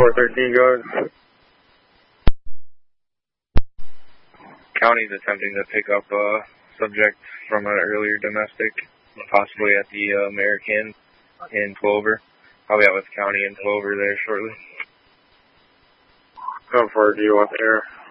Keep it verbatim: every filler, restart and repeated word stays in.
four thirteen, go ahead. County's attempting to pick up a subject from an earlier domestic, possibly at the uh, American in Clover. I'll be out with County in Clover there shortly. How far do you want the air?